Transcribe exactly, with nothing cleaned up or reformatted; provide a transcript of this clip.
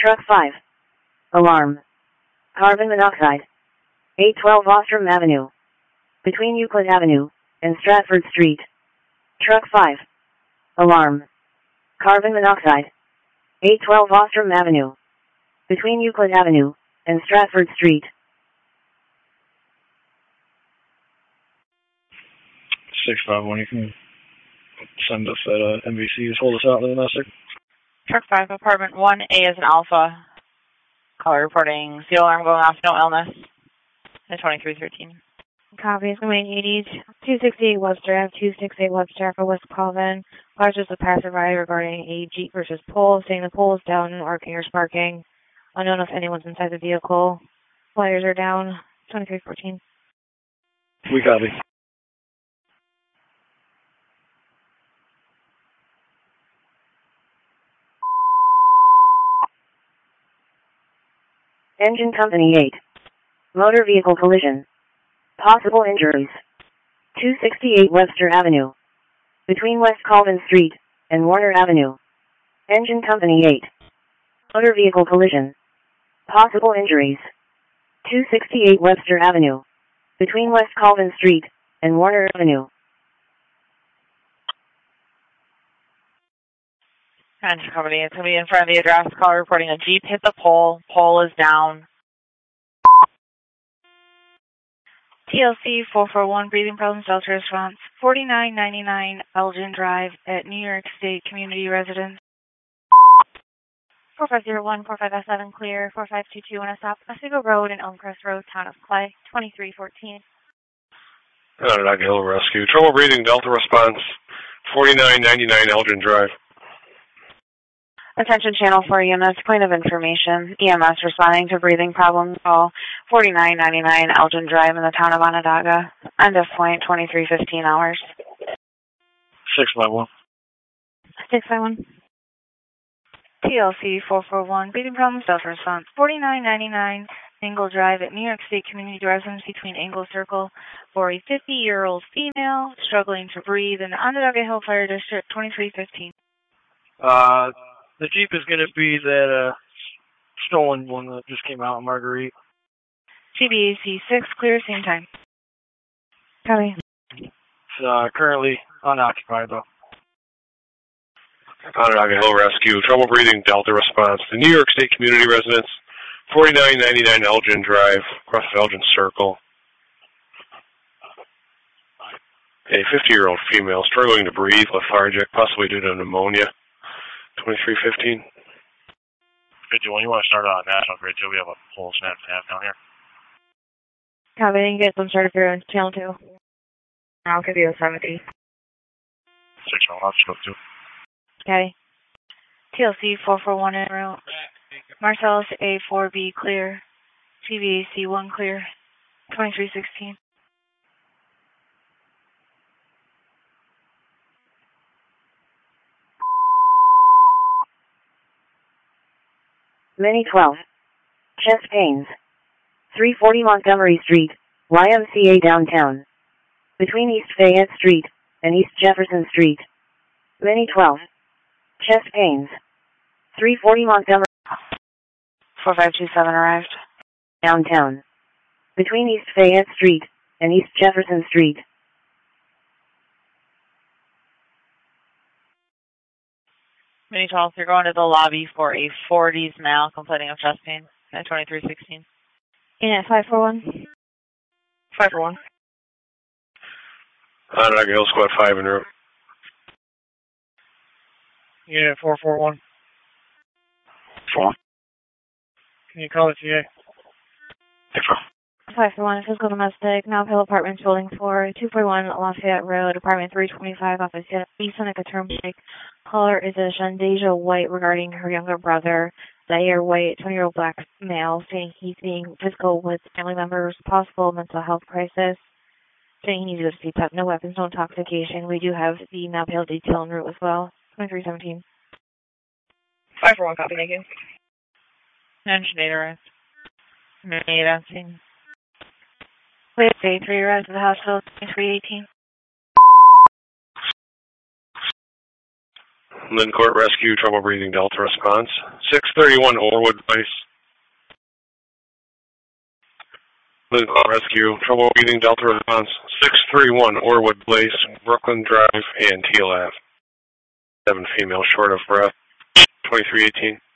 Truck five. Alarm. Carbon monoxide. eight twelve Ostrom Avenue. Between Euclid Avenue and Stratford Street. Truck five. Alarm. Carbon monoxide. eight twelve Ostrom Avenue. Between Euclid Avenue and Stratford Street. six five one, you can send us that uh, M V C to hold us out in the domestic. Truck five, apartment one, A is an alpha. Caller reporting seal alarm going off, no illness. And twenty-three thirteen. Copy, it's going to be eighty, two sixty-eight Webster Ave, two sixty-eight Webster Ave, West Colvin. Large is a passerby regarding a Jeep versus pole, saying the pole is down and arcing or sparking. Unknown if anyone's inside the vehicle. Wires are down, twenty-three fourteen. We copy. Engine Company eight. Motor vehicle collision. Possible injuries. two sixty-eight Webster Avenue. Between West Colvin Street and Warner Avenue. Engine Company eight. Motor vehicle collision. Possible injuries. two sixty-eight Webster Avenue. Between West Colvin Street and Warner Avenue. Engine Company, it's going to be in front of the address. Caller reporting a Jeep hit the pole. Pole is down. T L C four four one, breathing problems, Delta response, forty-nine ninety-nine Elgin Drive at New York State Community Residence. four five zero one, four five S seven clear, four five two two, want to stop Oswego Road and Elmcrest Road, Town of Clay, twenty-three fourteen. Onondaga Hill Rescue, trouble breathing, Delta response, forty-nine ninety-nine Elgin Drive. Attention Channel four units, point of information. E M S responding to breathing problems. Call forty-nine ninety-nine Elgin Drive in the town of Onondaga. End of point, twenty-three fifteen hours. six five one. six five one. T L C four four one, breathing problems, Delta response, forty-nine ninety-nine Engle Drive at New York State Community Residence between Engle Circle for a fifty-year-old female struggling to breathe in the Onondaga Hill Fire District, twenty-three fifteen. Uh, the Jeep is going to be that uh, stolen one that just came out in Marguerite. T B A C six, clear, same time. Copy. It's uh, currently unoccupied, though. Onondaga Hill Rescue, trouble breathing, Delta response. The New York State Community Residence, forty-nine ninety-nine Elgin Drive, across the Elgin Circle. A fifty-year-old female struggling to breathe, lethargic, possibly due to pneumonia. twenty-three fifteen. fifty-one, you want to start on National Grid, too? We have a whole snap tab down here. Copy, I can get them started for channel two. I'll give you a seventy. six one, I'll just go two. Okay. T L C four four one en route. Marcellus A four B clear. T V A C one clear. twenty-three sixteen. Mini twelve. Chest pains. three forty Montgomery Street, Y M C A downtown. Between East Fayette Street and East Jefferson Street. Mini twelve. Chest pains. three forty Montgomery. four five two seven arrived. Downtown. Between East Fayette Street and East Jefferson Street. Mini twelve, you're going to the lobby for a forties male complaining of chest pain at twenty-three sixteen. Unit five four one. five four one. Onondaga Hill Squad five en route. Unit four four one. Four. Can you call the T A? five four one, physical domestic, Mount Hill Apartments, building four, two forty-one Lafayette Road, apartment three twenty-five, office East Seneca Turnpike. Caller is a Shandasia White regarding her younger brother, Zaire White, twenty-year-old black male, saying he's being physical with family members, possible mental health crisis, saying he needs to go to C P E P, no weapons, no intoxication. We do have the Mount Hill detail en route as well, twenty-three seventeen. five four one, copy, thank you. Engine eight arrived. eight on scene. Wait, say three arrived to the hospital, twenty-three eighteen. Lyncourt Rescue, trouble breathing, Delta response. six thirty-one Orwood Place. Lyncourt Rescue, trouble breathing, Delta response. six thirty-one Orwood Place, Brooklyn Drive, and Teal Ave. Seven female short of breath. twenty-three eighteen.